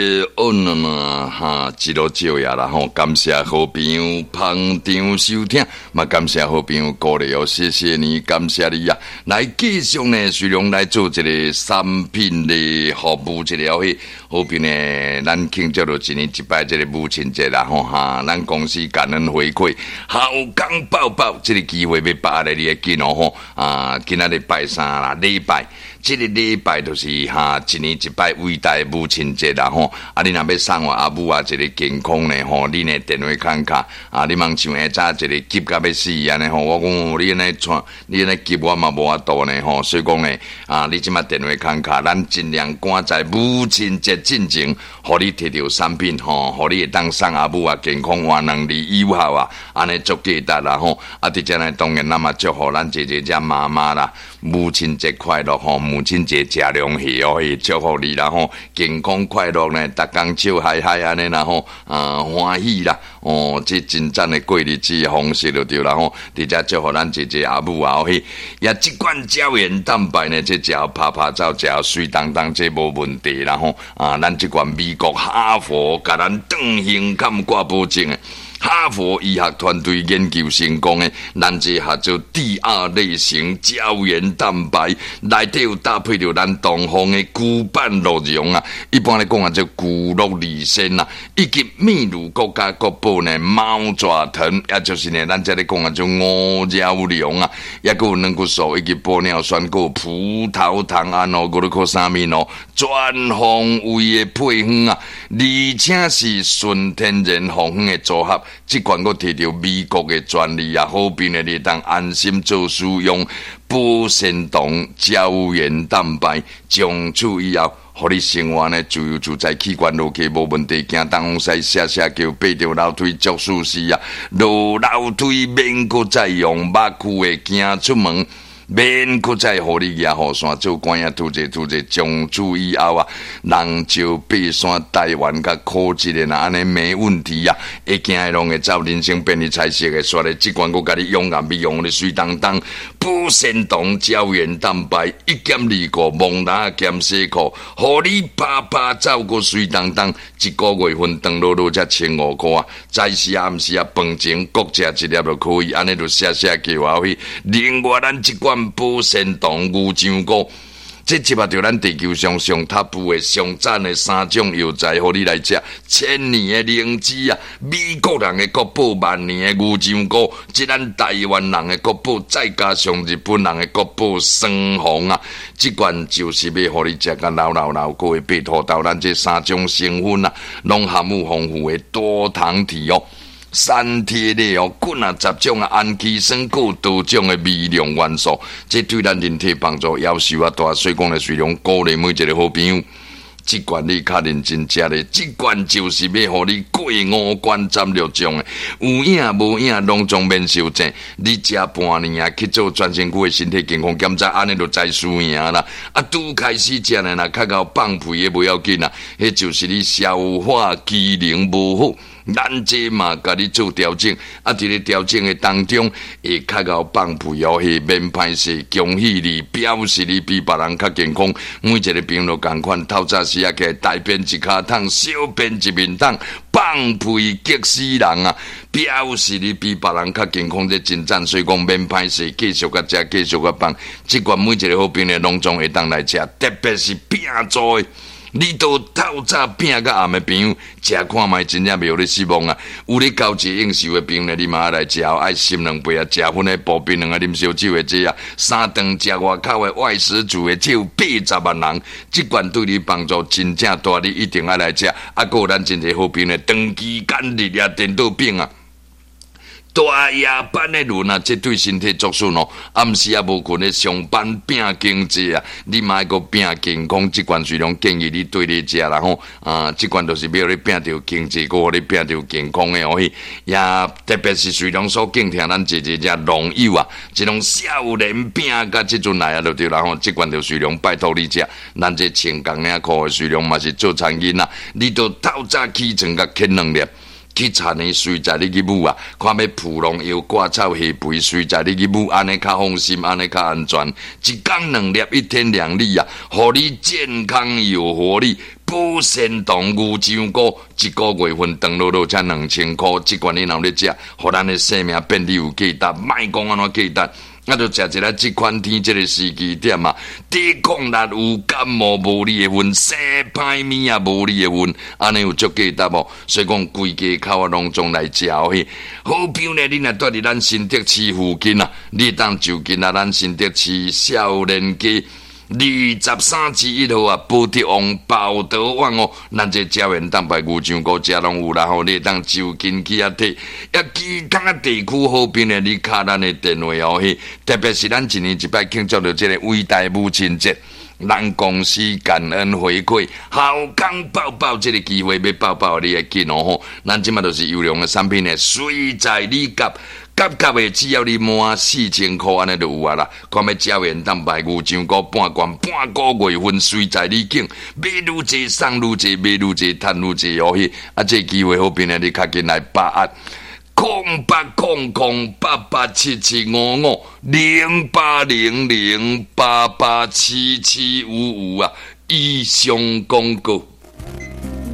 一路照呀啦吼，感谢好朋友捧场收听，嘛感谢好朋友鼓励哦，谢谢你，感谢你呀！来继续呢，徐龙来做一个产品的服务一了嘿，好朋呢，咱庆祝了一年一摆这个母亲节啦吼哈，咱公司感恩回馈，好钢抱抱，这个机会要把你的紧哦吼今仔日拜三啦，礼拜。这个礼拜就是一年一摆伟大的母亲节啦吼，你若要送我阿母一个健康呢吼，你呢电话看卡你茫像下早一个急到要死安尼吼，我讲你安尼传，你安尼急我嘛无法度呢吼，所以讲呢你即马电话看卡，咱尽量赶在母亲节进前，互你摕到产品吼，互你会当送阿母健康活能力有效安尼足简单啦吼，伫遮呢当然咱嘛祝福咱姐姐遮妈妈啦，母亲节快乐吼！母亲节食凉气哦，祝福你啦吼，健康快乐呢，逐工笑嗨嗨安尼啦吼，欢喜啦这真赞的过日子方式就对啦吼，伫遮祝福咱姐姐阿母也即款胶原蛋白呢，这只要拍拍照，只要水当当，这无问题啦吼，咱即款美国哈佛甲咱长形感挂保证的。哈佛医学团队研究成功的，咱这合作第二类型胶原蛋白，内底有搭配着咱东方的古板鹿茸一般来讲叫骨肉里参以及秘鲁国家国宝呢猫爪藤，也就是呢咱这里讲叫五鸟茸也有能够素以及玻尿酸有葡萄糖我讲啥物全方位的配方而且是纯天然防腐的组合。这款我摕到美国的专利好便的你当安心做使用保鲜糖胶原蛋白，从此以后，互你生活呢自由自在，器官落去无问题，行东西下下叫爬着楼梯足舒适落楼梯免搁再用肉躯的行出门。免搁再互你举雨伞做官拄者，从此以后人招爬山台湾甲科技的安尼没问题会行的拢会走人生便利彩色的，所以即款我甲你勇敢美容的水当当保鲜糖胶原蛋白1.25蒙达减洗裤，互你拍拍走过水当当，一个月份当落才1500块早时暗时饭前各食一粒就可以，安尼就写叫后去。另外咱即款保鲜糖牛樟菇，这集着咱地球上上top的上赞的3种药材，互你来食1000年的灵芝美国人的国宝万年的牛樟菇，即咱台湾人的国宝，再加上日本人的国宝双红即款就是要互你食甲老各位白土豆，咱这3种成分拢含有丰富的多糖体三铁类菌10种氨基酸，有多种的微量元素，这对咱人体帮助要求大，所以讲水量鼓励每一个好朋友，这罐你较认真食的，这罐就是要互你过5关斩6将的，有影无影拢总免受症。你食半年去做全身躯的身体健康检查，安尼就知输赢啦。拄开始食呢，较到放屁的不要紧迄就是你消化机能无好。咱这嘛，甲你做调整伫咧调整的当中，会较到放屁免歹势。恭喜你，表示你比别人较健康。每一个朋友同款，透早时起来大便一卡桶，小便一面桶，放屁激死人表示你比别人较健康，这真赞。所以讲免歹势，继续甲食，继续甲放。即款每一个好朋友拢总会当来食，特别是拼做的。你都透早拼到暗的朋友，食看卖真正袂互你失望有咧交际应酬的朋友，你嘛来食爱心2杯食薰的薄冰2啉烧酒的这3顿食外口的外食族的只有80万人，这款对你帮助真正大，你一定要来食。还有咱真侪好朋友长期间日电脑饼大夜班的轮这对身体作损暗时无困的上班拼经济你嘛个拼健康，这款虽然建议你对你食啦这款就是要你拼着经济，个你拼着健康的也特别是虽然所敬听咱姐姐这农友这种少年拼甲这阵来就对啦这款就虽然拜托你食，咱这千工领裤的虽然嘛是做餐饮你都透早起床甲啃2粒。 去田的随在你去舞啊，看要蒲龙药挂草下肥，随在你去舞，安尼较放心，安尼较安全。一天2粒，一天2粒啊，互你健康有活力。保鲜堂牛樟菇一个月份长落才2000块，这罐你若咧食，互咱的生命变得有价值，莫讲安怎价值。那就食一个这款天这个时期点嘛，抵抗力有，感冒无你的份，生歹面也无你的份，安尼有足价值无？所以讲规家口啊拢总来食嘿。好比呢，你若住伫咱新德市附近啊，你当就近啊，咱新德市少年街。23之1号啊，保德王报道网哦，咱这胶原蛋白牛樟菇食拢有啦吼，你当就近去啊摕。其他地区好边的，你卡咱的电话哦嘿，特别是咱一年一摆庆祝着这个伟大母亲节，咱公司感恩回馈，好康抱抱这个机会要抱抱你的紧哦吼，咱即马都是优良的产品呢，随在你夹。夹的只要你满4000块安尼就有啊啦，看要胶原蛋白牛樟菇半罐，半个月份随在你境，买愈济送愈济，买愈济赚愈济哦嘿，啊这机会好变啊，你较紧来把握。08008775500800887755啊，以上广告。